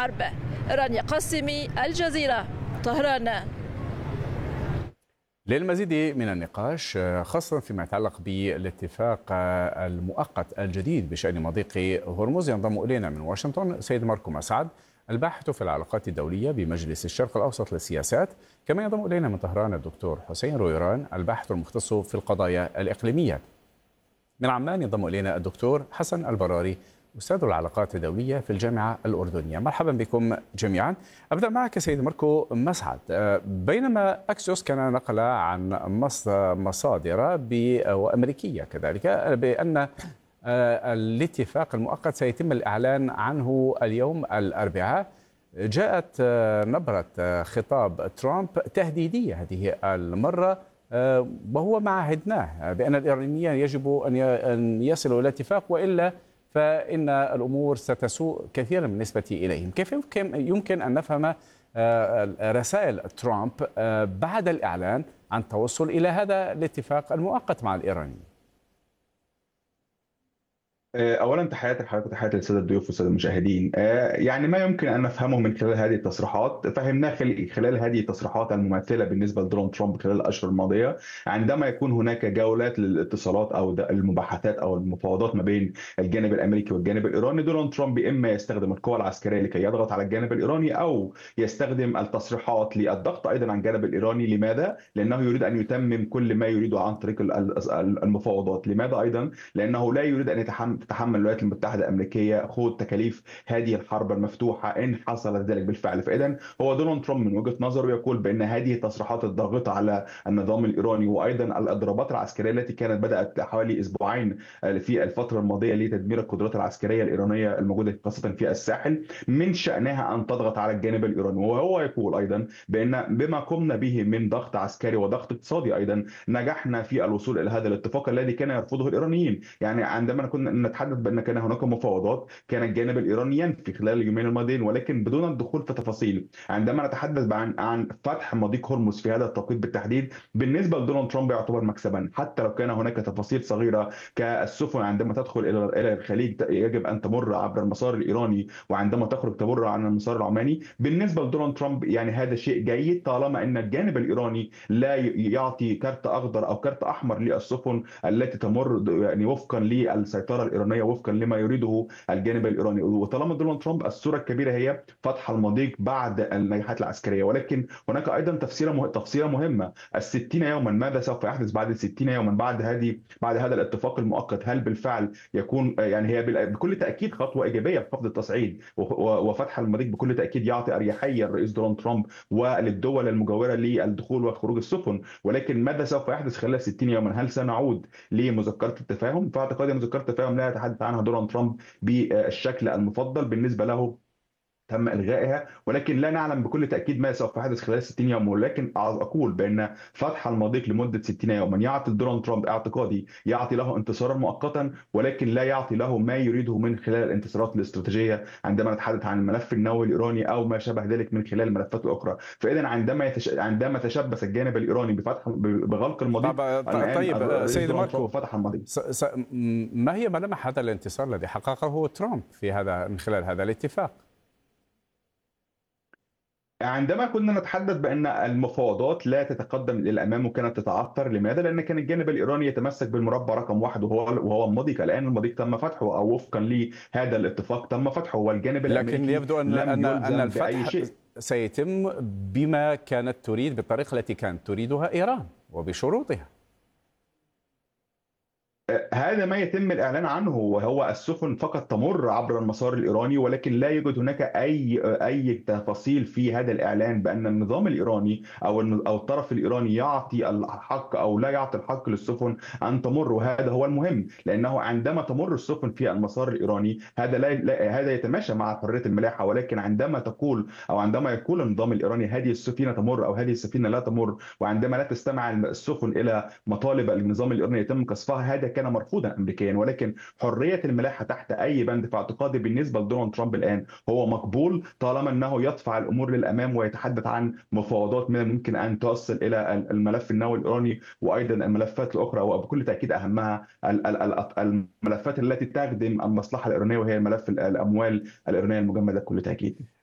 الحرب. رانيا قاسمي، الجزيرة، طهران. للمزيد من النقاش خاصة فيما يتعلق بالاتفاق المؤقت الجديد بشأن مضيق هرمز ينضم إلينا من واشنطن سيد ماركو مسعد الباحث في العلاقات الدولية بمجلس الشرق الأوسط للسياسات. كما ينضم إلينا من طهران الدكتور حسين رويران الباحث المختص في القضايا الإقليمية. من عمان ينضم إلينا الدكتور حسن البراري أستاذ العلاقات الدولية في الجامعة الأردنية. مرحبا بكم جميعا. أبدأ معك سيد ماركو مسعد. بينما أكسيوس كان نقل عن مصادر وأمريكية كذلك بأن الاتفاق المؤقت سيتم الإعلان عنه اليوم الأربعاء، جاءت نبرة خطاب ترامب تهديدية هذه المرة، وهو ما عهدناه بأن الإيرانيين يجب أن يصلوا إلى اتفاق وإلا فإن الأمور ستسوء كثيرا بالنسبة إليهم. كيف يمكن أن نفهم رسائل ترامب بعد الإعلان عن التوصل إلى هذا الاتفاق المؤقت مع الإيرانيين؟ اولا تحياتي لحضرتك وتحياتي للساده الضيوف والساده المشاهدين. يعني ما يمكن ان نفهمه من خلال هذه التصريحات فهمناه خلال هذه التصريحات المماثله بالنسبه لدونالد ترامب خلال الاشهر الماضيه، عندما يكون هناك جولات للاتصالات او المباحثات او المفاوضات ما بين الجانب الامريكي والجانب الايراني. دونالد ترامب اما يستخدم القوى العسكريه لكي يضغط على الجانب الايراني او يستخدم التصريحات للضغط ايضا على الجانب الايراني. لماذا؟ لانه يريد ان يتمم كل ما يريده عن طريق المفاوضات. لماذا ايضا؟ لانه لا يريد ان تتحمل الولايات المتحدة الأمريكية خوض تكاليف هذه الحرب المفتوحة إن حصل ذلك بالفعل. فإذا هو دونالد ترامب من وجهة نظره يقول بأن هذه التصريحات الضاغطة على النظام الإيراني وأيضا الإضرابات العسكرية التي كانت بدأت حوالي أسبوعين في الفترة الماضية لتدمير القدرات العسكرية الإيرانية الموجودة خاصة في الساحل، من شأنها أن تضغط على الجانب الإيراني. وهو يقول أيضا بأن بما قمنا به من ضغط عسكري وضغط اقتصادي أيضا نجحنا في الوصول إلى هذا الاتفاق الذي كان يرفضه الإيرانيين. يعني عندما كنا نتحدث بأن كان هناك مفاوضات كان الجانب الإيراني ينفي خلال اليومين الماضيين ولكن بدون الدخول في تفاصيل. عندما نتحدث عن فتح مضيق هرمز في هذا التوقيت بالتحديد بالنسبة لدونالد ترامب يعتبر مكسبا، حتى لو كان هناك تفاصيل صغيرة كالسفن عندما تدخل إلى الخليج يجب أن تمر عبر المسار الإيراني وعندما تخرج تمر عن المسار العماني. بالنسبة لدونالد ترامب يعني هذا شيء جيد طالما أن الجانب الإيراني لا يعطي كارت أخضر أو كارت أحمر للسفن التي تمر يعني وفقا للسيطرة الإيرانية وفقا لما يريده الجانب الايراني. وطالما دونالد ترامب الصوره الكبيره هي فتح المضيق بعد النجاحات العسكريه، ولكن هناك ايضا تفصيله مهمه. ال60 يوما، ماذا سوف يحدث بعد ال60 يوما بعد هذا الاتفاق المؤقت؟ هل بالفعل يكون يعني هي بكل تاكيد خطوه ايجابيه في خفض التصعيد وفتح المضيق بكل تاكيد يعطي اريحيه للرئيس دونالد ترامب وللدول المجاوره للدخول وخروج السفن، ولكن ماذا سوف يحدث خلال 60 يوما؟ هل سنعود لمذكره التفاهم؟ في اعتقادي مذكره التفاهم لا يتحدث عنها دونالد ترامب بالشكل المفضل بالنسبة له، تم إلغائها، ولكن لا نعلم بكل تأكيد ما سوف يحدث خلال 60 يوم. ولكن أقول بأن فتح المضيق لمدة 60 يوما يعطي دونالد ترامب اعتقادي يعطي له انتصارا مؤقتا، ولكن لا يعطي له ما يريده من خلال الانتصارات الاستراتيجية عندما نتحدث عن الملف النووي الإيراني أو ما شابه ذلك من خلال الملفات الأخرى. فإذا عندما تشبث الجانب الإيراني بغلق المضيق، طيب سيد ماركو، فتح المضيق. ما هي ملامح هذا الانتصار الذي حققه ترامب في هذا من خلال هذا الاتفاق؟ عندما كنا نتحدث بأن المفاوضات لا تتقدم إلى الأمام وكانت تتعثر. لماذا؟ لأن كان الجانب الإيراني يتمسك بالمربع رقم 1 وهو المضيق. الآن المضيق تم فتحه أو وفقا لهذا الاتفاق تم فتحه، والجانب الأمريكي لكن يبدو أن الفتح شيء سيتم بما كانت تريد بالطريقة التي كانت تريدها إيران وبشروطها. هذا ما يتم الإعلان عنه، وهو السفن فقط تمر عبر المسار الإيراني، ولكن لا يوجد هناك أي تفاصيل في هذا الإعلان بأن النظام الإيراني أو الطرف الإيراني يعطي الحق أو لا يعطي الحق للسفن أن تمر. وهذا هو المهم، لأنه عندما تمر السفن في المسار الإيراني هذا يتماشى مع حرية الملاحة، ولكن عندما تقول أو عندما يقول النظام الإيراني هذه السفينة تمر أو هذه السفينة لا تمر، وعندما لا تستمع السفن إلى مطالب النظام الإيراني يتم قصفها، هذا كان مرفوضا امريكيا. ولكن حريه الملاحه تحت اي بند في اعتقادي بالنسبه لدونالد ترامب الان هو مقبول طالما انه يدفع الامور للامام ويتحدث عن مفاوضات من الممكن ان توصل الى الملف النووي الايراني وايضا الملفات الاخرى، وبكل تاكيد اهمها الملفات التي تخدم المصلحه الايرانيه وهي ملف الاموال الايرانيه المجمده بكل تاكيد.